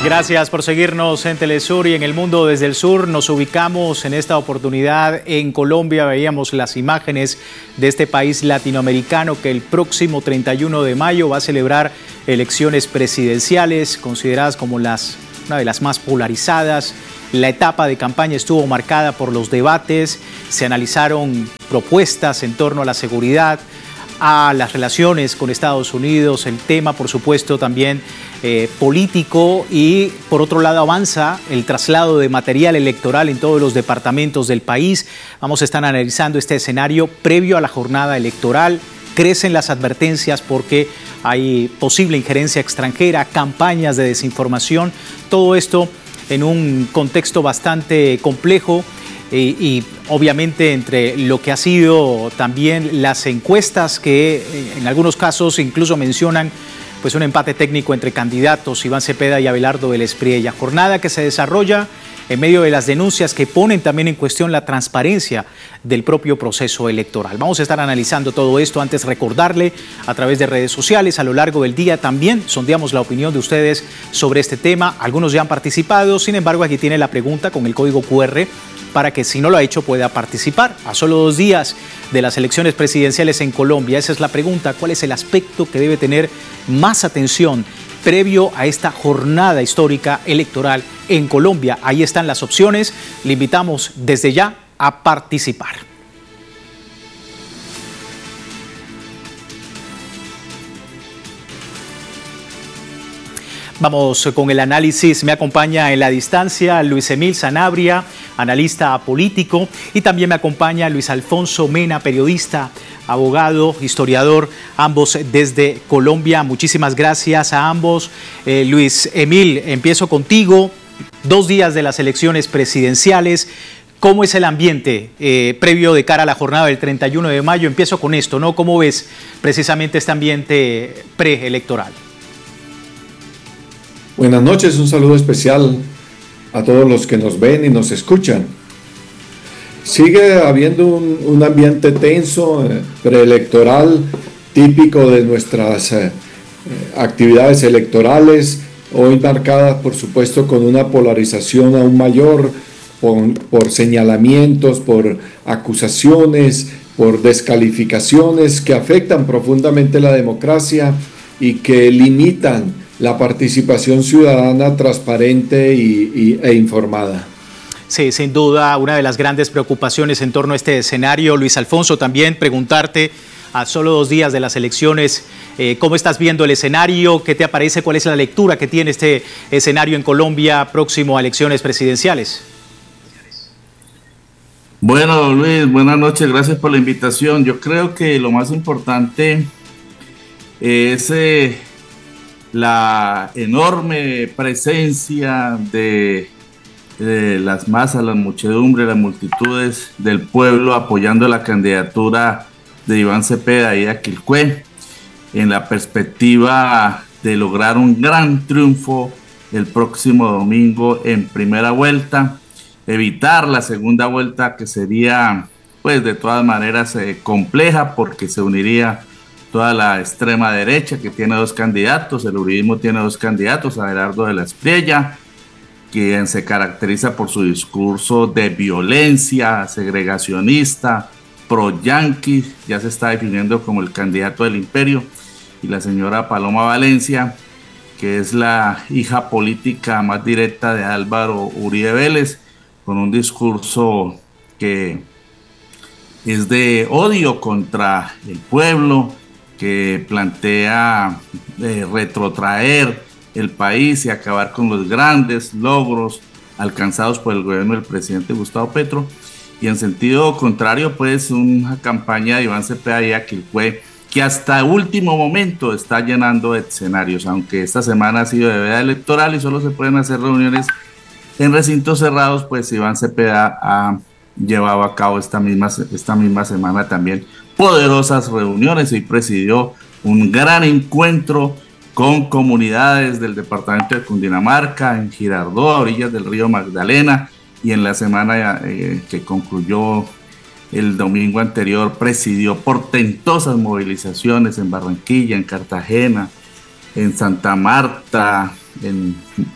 Gracias por seguirnos en Telesur y en El Mundo desde el Sur. Nos ubicamos en esta oportunidad en Colombia. Veíamos las imágenes de este país latinoamericano que el próximo 31 de mayo va a celebrar elecciones presidenciales consideradas como una de las más polarizadas. La etapa de campaña estuvo marcada por los debates, se analizaron propuestas en torno a la seguridad, a las relaciones con Estados Unidos, el tema, por supuesto, también político, y por otro lado avanza el traslado de material electoral en todos los departamentos del país. Vamos a estar analizando este escenario previo a la jornada electoral. Crecen las advertencias porque hay posible injerencia extranjera, campañas de desinformación, todo esto en un contexto bastante complejo. Y obviamente entre lo que ha sido también las encuestas que en algunos casos incluso mencionan pues un empate técnico entre candidatos, Iván Cepeda y Abelardo Vélez Priella. Jornada que se desarrolla en medio de las denuncias que ponen también en cuestión la transparencia del propio proceso electoral. Vamos a estar analizando todo esto. Antes, recordarle a través de redes sociales a lo largo del día también sondeamos la opinión de ustedes sobre este tema. Algunos ya han participado, sin embargo aquí tiene la pregunta con el código QR para que, si no lo ha hecho, pueda participar. A solo 2 días de las elecciones presidenciales en Colombia, esa es la pregunta: ¿cuál es el aspecto que debe tener más atención previo a esta jornada histórica electoral en Colombia? Ahí están las opciones. Le invitamos desde ya a participar. Vamos con el análisis. Me acompaña en la distancia Luis Emil Sanabria, analista político, y también me acompaña Luis Alfonso Mena, periodista, abogado, historiador, ambos desde Colombia. Muchísimas gracias a ambos. Luis Emil, empiezo contigo. 2 días de las elecciones presidenciales. ¿Cómo es el ambiente previo de cara a la jornada del 31 de mayo? Empiezo con esto, ¿no? ¿Cómo ves precisamente este ambiente preelectoral? Buenas noches, un saludo especial a todos los que nos ven y nos escuchan. Sigue habiendo un ambiente tenso, preelectoral, típico de nuestras actividades electorales, hoy marcadas por supuesto con una polarización aún mayor, por señalamientos, por acusaciones, por descalificaciones que afectan profundamente la democracia y que limitan la participación ciudadana transparente e informada. Sí, sin duda, una de las grandes preocupaciones en torno a este escenario. Luis Alfonso, también preguntarte, a solo 2 días de las elecciones, ¿cómo estás viendo el escenario? ¿Qué te aparece? ¿Cuál es la lectura que tiene este escenario en Colombia próximo a elecciones presidenciales? Bueno, Luis, buenas noches, gracias por la invitación. Yo creo que lo más importante es la enorme presencia de las masas, las muchedumbres, las multitudes del pueblo apoyando la candidatura de Iván Cepeda y Aquilcué, en la perspectiva de lograr un gran triunfo el próximo domingo en primera vuelta, evitar la segunda vuelta, que sería pues de todas maneras compleja, porque se uniría toda la extrema derecha, que tiene 2 candidatos. El uribismo tiene 2 candidatos: Abelardo Vélez Priella, quien se caracteriza por su discurso de violencia, segregacionista, pro-yanqui, ya se está definiendo como el candidato del imperio, y la señora Paloma Valencia, que es la hija política más directa de Álvaro Uribe Vélez, con un discurso que es de odio contra el pueblo, que plantea retrotraer el país y acabar con los grandes logros alcanzados por el gobierno del presidente Gustavo Petro. Y en sentido contrario, pues una campaña de Iván Cepeda y Aquilcué que hasta el último momento está llenando escenarios, aunque esta semana ha sido de veda electoral y solo se pueden hacer reuniones en recintos cerrados. Pues Iván Cepeda ha llevado a cabo esta misma semana también poderosas reuniones y presidió un gran encuentro con comunidades del departamento de Cundinamarca, en Girardot, a orillas del río Magdalena, y en la semana que concluyó el domingo anterior presidió portentosas movilizaciones en Barranquilla, en Cartagena, en Santa Marta, en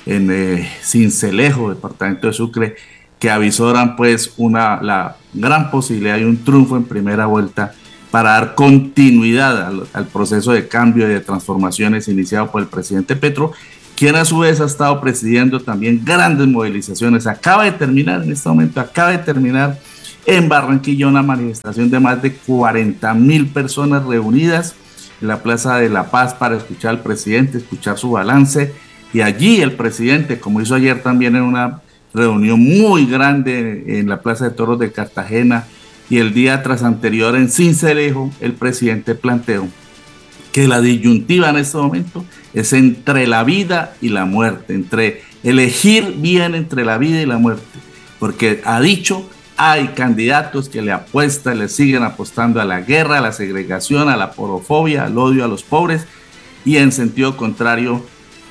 en Sincelejo, departamento de Sucre, que avisoran pues la gran posibilidad de un triunfo en primera vuelta para dar continuidad al proceso de cambio y de transformaciones iniciado por el presidente Petro, quien a su vez ha estado presidiendo también grandes movilizaciones. Acaba de terminar en Barranquilla una manifestación de más de 40,000 personas reunidas en la Plaza de la Paz para escuchar al presidente, escuchar su balance, y allí el presidente, como hizo ayer también en una reunión muy grande en la Plaza de Toros de Cartagena, y el día tras anterior en Sincelejo, el presidente planteó que la disyuntiva en este momento es entre la vida y la muerte, entre elegir bien entre la vida y la muerte, porque ha dicho, hay candidatos que le siguen apostando a la guerra, a la segregación, a la porofobia, al odio a los pobres, y en sentido contrario,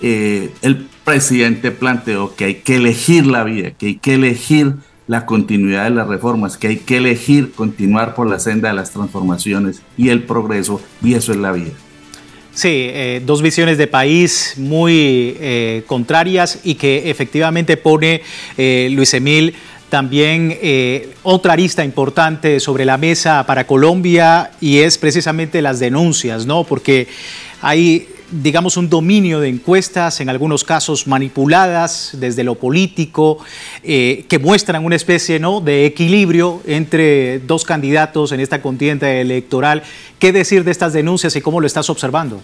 el presidente planteó que hay que elegir la vida, que hay que elegir la continuidad de las reformas, que hay que elegir continuar por la senda de las transformaciones y el progreso, y eso es la vida. Sí, dos visiones de país muy contrarias y que efectivamente pone Luis Emil también otra arista importante sobre la mesa para Colombia, y es precisamente las denuncias, ¿no? Porque hay, digamos, un dominio de encuestas, en algunos casos manipuladas desde lo político, que muestran una especie, ¿no?, de equilibrio entre dos candidatos en esta contienda electoral. ¿Qué decir de estas denuncias y cómo lo estás observando?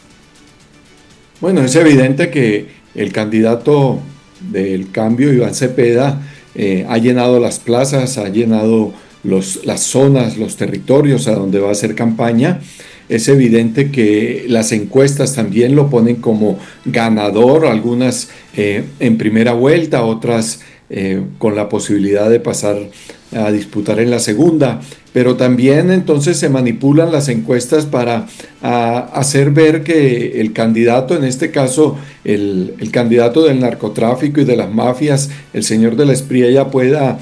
Bueno, es evidente que el candidato del cambio, Iván Cepeda, ha llenado las plazas, ha llenado las zonas, los territorios a donde va a hacer campaña. Es evidente que las encuestas también lo ponen como ganador, algunas en primera vuelta, otras con la posibilidad de pasar a disputar en la segunda, pero también entonces se manipulan las encuestas para hacer ver que el candidato, en este caso el candidato del narcotráfico y de las mafias, el señor de la Espriella, pueda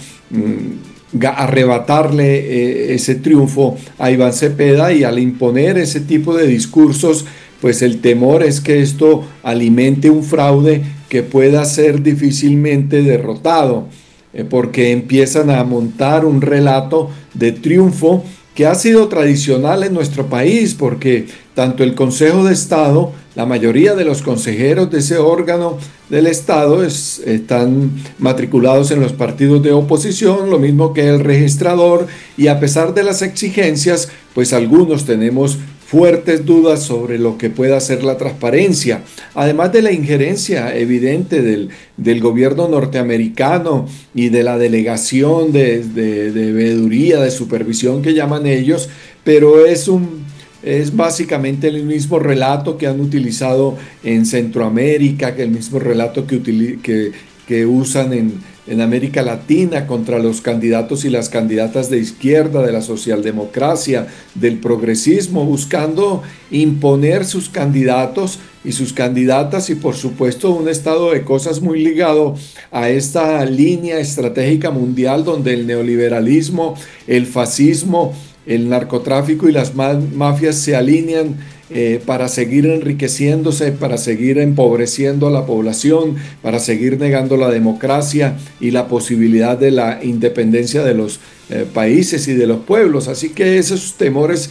arrebatarle ese triunfo a Iván Cepeda, y al imponer ese tipo de discursos, pues el temor es que esto alimente un fraude que pueda ser difícilmente derrotado, porque empiezan a montar un relato de triunfo que ha sido tradicional en nuestro país, porque tanto el Consejo de Estado, la mayoría de los consejeros de ese órgano del Estado están matriculados en los partidos de oposición, lo mismo que el registrador, y a pesar de las exigencias, pues algunos tenemos fuertes dudas sobre lo que pueda ser la transparencia, además de la injerencia evidente del gobierno norteamericano y de la delegación de veeduría, de supervisión que llaman ellos, pero es básicamente el mismo relato que han utilizado en Centroamérica, que el mismo relato que usan en América Latina contra los candidatos y las candidatas de izquierda, de la socialdemocracia, del progresismo, buscando imponer sus candidatos y sus candidatas, y por supuesto un estado de cosas muy ligado a esta línea estratégica mundial donde el neoliberalismo, el fascismo, el narcotráfico y las mafias se alinean para seguir enriqueciéndose, para seguir empobreciendo a la población, para seguir negando la democracia y la posibilidad de la independencia de los países y de los pueblos. Así que esos temores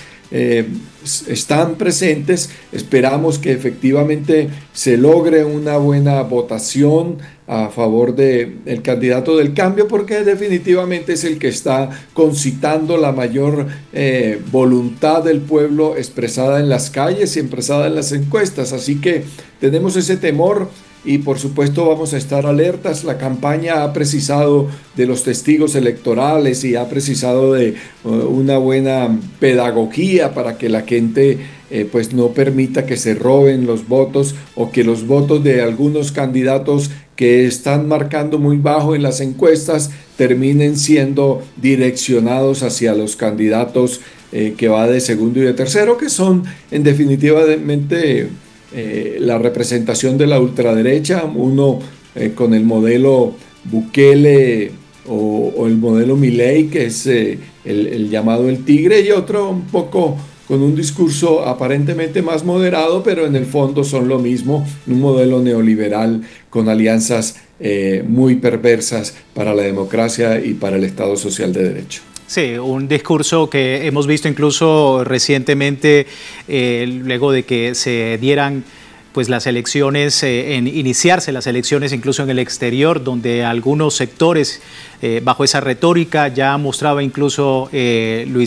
están presentes. Esperamos que efectivamente se logre una buena votación a favor del candidato del cambio, porque definitivamente es el que está concitando la mayor voluntad del pueblo expresada en las calles y expresada en las encuestas. Así que tenemos ese temor y por supuesto vamos a estar alertas. La campaña ha precisado de los testigos electorales y ha precisado de una buena pedagogía para que la gente pues no permita que se roben los votos, o que los votos de algunos candidatos que están marcando muy bajo en las encuestas terminen siendo direccionados hacia los candidatos que va de segundo y de tercero, que son en definitivamente la representación de la ultraderecha, uno con el modelo Bukele o el modelo Milei, que es el llamado el tigre, y otro un poco con un discurso aparentemente más moderado, pero en el fondo son lo mismo, un modelo neoliberal con alianzas muy perversas para la democracia y para el Estado social de derecho. Sí, un discurso que hemos visto incluso recientemente, luego de que se dieran pues las elecciones, en iniciarse las elecciones incluso en el exterior, donde algunos sectores bajo esa retórica ya mostraba incluso Luis